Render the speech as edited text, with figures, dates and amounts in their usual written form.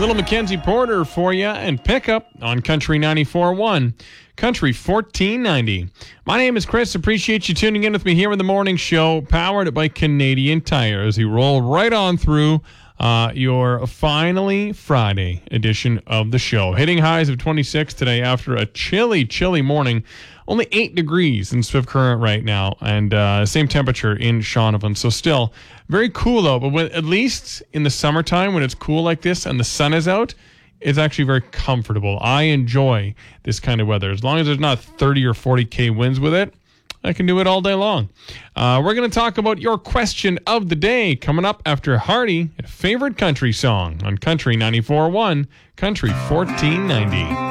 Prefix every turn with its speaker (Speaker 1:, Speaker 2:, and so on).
Speaker 1: Little Mackenzie Porter for you and Pickup on Country 94.1, Country 1490. My name is Chris. Appreciate you tuning in with me here in the morning show, powered by Canadian Tire, as we roll right on through your finally Friday edition of the show. Hitting highs of 26 today after a chilly morning. Only 8 degrees in Swift Current right now, and same temperature in Shaunavon. So still very cool though, but at least in the summertime when it's cool like this and the sun is out, it's actually very comfortable. I enjoy this kind of weather. As long as there's not 30 or 40K winds with it, I can do it all day long. We're going to talk about your question of the day coming up after Hardy, a favorite country song on Country 94.1, Country 1490.